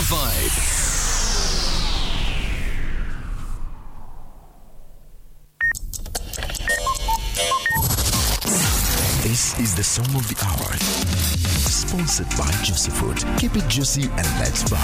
vibe. This is the song of the hour. Sponsored by Juicy Fruit. Keep it juicy and let's vibe.